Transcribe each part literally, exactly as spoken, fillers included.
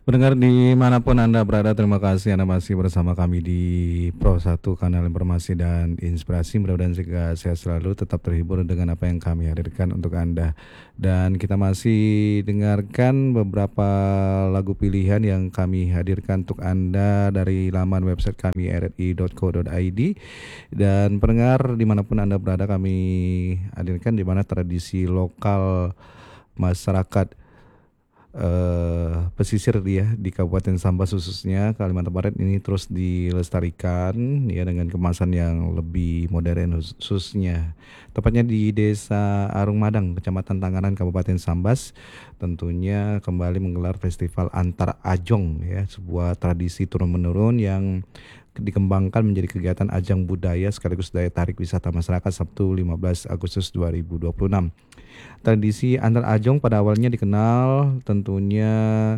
Pendengar dimanapun Anda berada, terima kasih Anda masih bersama kami di Pro satu Kanal Informasi dan Inspirasi. Mudah-mudahan juga sehat selalu, tetap terhibur dengan apa yang kami hadirkan untuk Anda. Dan kita masih dengarkan beberapa lagu pilihan yang kami hadirkan untuk Anda dari laman website kami r r i dot co dot i d. Dan pendengar dimanapun Anda berada, kami hadirkan di mana tradisi lokal masyarakat eh, pesisir dia di Kabupaten Sambas khususnya Kalimantan Barat ini terus dilestarikan ya dengan kemasan yang lebih modern khus- khususnya tepatnya di Desa Arung Madang, Kecamatan Tanganan, Kabupaten Sambas, tentunya kembali menggelar festival Antar Ajong ya, sebuah tradisi turun-menurun yang dikembangkan menjadi kegiatan ajang budaya sekaligus daya tarik wisata masyarakat Sabtu lima belas Agustus dua ribu dua puluh enam. Tradisi Antar Ajong pada awalnya dikenal tentunya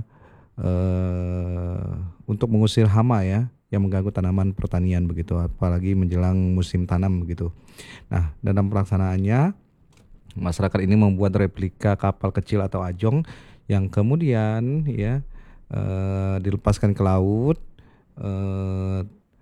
eh, untuk mengusir hama ya yang mengganggu tanaman pertanian begitu, apalagi menjelang musim tanam begitu. Nah, dalam pelaksanaannya masyarakat ini membuat replika kapal kecil atau ajong yang kemudian ya eh, dilepaskan ke laut. eh,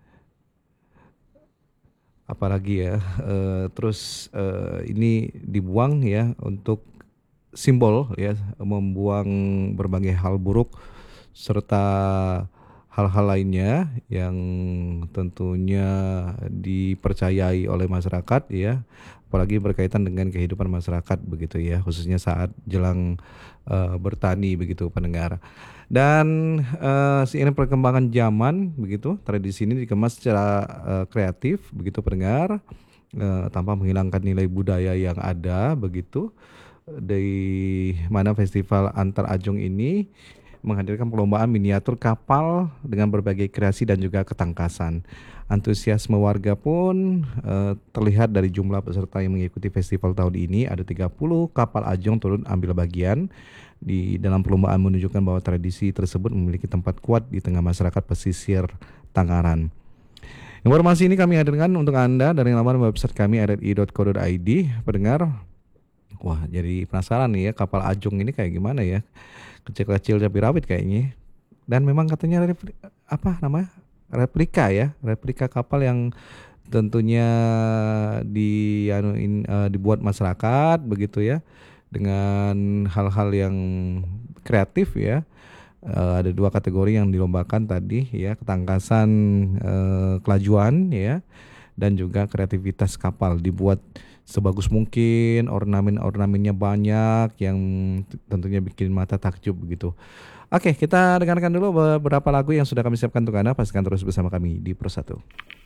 Apalagi ya, eh, terus eh, ini dibuang ya untuk simbol ya, membuang berbagai hal buruk serta hal-hal lainnya yang tentunya dipercayai oleh masyarakat ya, apalagi berkaitan dengan kehidupan masyarakat begitu ya, khususnya saat jelang eh, bertani begitu pendengar. Dan eh, seiring perkembangan zaman begitu, tradisi ini dikemas secara eh, kreatif begitu pendengar, eh, tanpa menghilangkan nilai budaya yang ada begitu, di mana festival Antar Ajong ini menghadirkan perlombaan miniatur kapal dengan berbagai kreasi dan juga ketangkasan. Antusiasme warga pun eh, terlihat dari jumlah peserta yang mengikuti festival tahun ini. Ada tiga puluh kapal Ajong turun ambil bagian di dalam perlombaan, menunjukkan bahwa tradisi tersebut memiliki tempat kuat di tengah masyarakat pesisir Tangaran. Informasi ini kami hadirkan untuk Anda dari laman website kami r r i dot co dot i d. Pendengar, wah, jadi penasaran nih ya, kapal Ajong ini kayak gimana ya? Kecil-kecil tapi rawit kayaknya. Dan memang katanya repli- apa namanya? Replika ya, replika kapal yang tentunya di anuin, eh, dibuat masyarakat begitu ya, dengan hal-hal yang kreatif ya. Eh, ada dua kategori yang dilombakan tadi ya, ketangkasan, eh, kelajuan ya, dan juga kreativitas kapal dibuat sebagus mungkin, ornamen-ornamennya banyak yang t- tentunya bikin mata takjub begitu. Oke, kita dengarkan dulu beberapa lagu yang sudah kami siapkan untuk Anda. Pastikan terus bersama kami di Pro satu.